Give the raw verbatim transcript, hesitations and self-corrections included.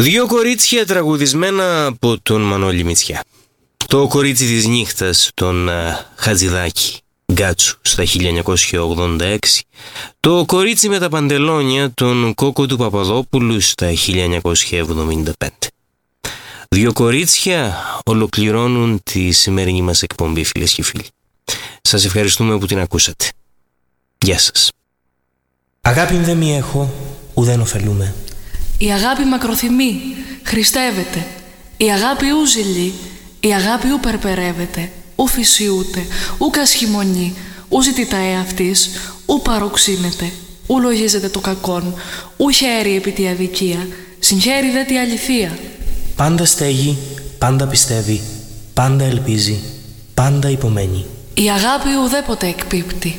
Δύο κορίτσια τραγουδισμένα από τον Μανώλη Μητσιά. Το κορίτσι της νύχτας, τον uh, Χατζηδάκη Γκάτσου, στα χίλια εννιακόσια ογδόντα έξι. Το κορίτσι με τα παντελόνια, τον Κόκο του Παπαδόπουλου, στα χίλια εννιακόσια εβδομήντα πέντε. Δύο κορίτσια ολοκληρώνουν τη σημερινή μας εκπομπή, φίλες και φίλοι. Σας ευχαριστούμε που την ακούσατε. Γεια σας. Αγάπη δεν μη έχω, ουδέν ωφελούμε. Η αγάπη μακροθυμεί, χριστεύεται. Η αγάπη ου ζηλεί, η αγάπη ου περπερεύεται. Ου φυσιούται, ου κασχημονεί, ου ζητητά εαυτής, ου παροξύνεται. Ου λογίζεται το κακόν, ου χαίρει επί τη αδικία, συγχαίρει δε τη αληθεία. Πάντα στέγει, πάντα πιστεύει, πάντα ελπίζει, πάντα υπομένει. Η αγάπη ουδέποτε εκπίπτει,